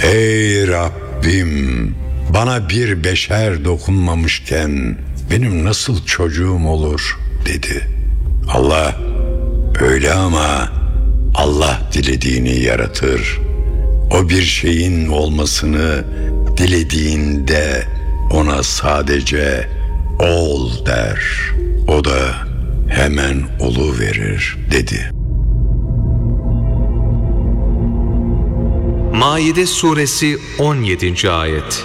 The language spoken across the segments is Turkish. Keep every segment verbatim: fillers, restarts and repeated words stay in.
Ey Rabbim, bana bir beşer dokunmamışken benim nasıl çocuğum olur dedi. Allah, öyle ama Allah dilediğini yaratır. O bir şeyin olmasını dilediğinde ona sadece ol der. O da hemen oluverir dedi. Maide suresi on yedinci ayet.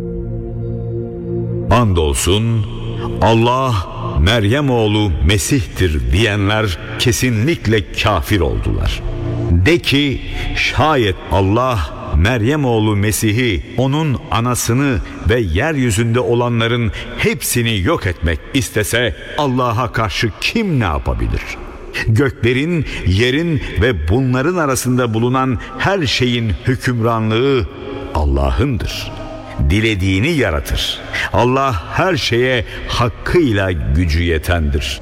Andolsun Allah Meryem oğlu Mesih'tir diyenler kesinlikle kafir oldular. De ki, şayet Allah Meryem oğlu Mesih'i, onun anasını ve yeryüzünde olanların hepsini yok etmek istese Allah'a karşı kim ne yapabilir? Göklerin, yerin ve bunların arasında bulunan her şeyin hükümranlığı Allah'ındır. Dilediğini yaratır. Allah her şeye hakkıyla gücü yetendir.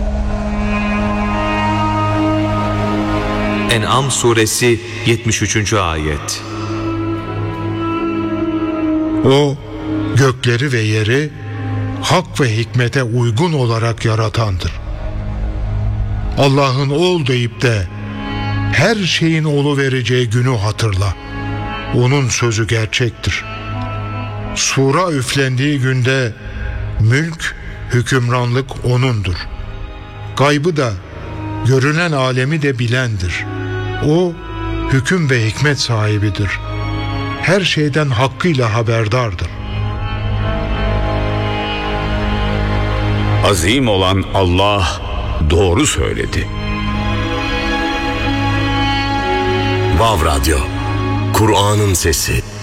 En'am suresi yetmiş üçüncü ayet. O gökleri ve yeri hak ve hikmete uygun olarak yaratandır. Allah'ın ol deyip de her şeyin oluvereceği günü hatırla. Onun sözü gerçektir. Sura üflendiği günde mülk, hükümranlık O'nundur. Gaybı da, görünen alemi de bilendir. O, hüküm ve hikmet sahibidir. Her şeyden hakkıyla haberdardır. Azim olan Allah doğru söyledi. Vav Radyo, Kur'an'ın sesi.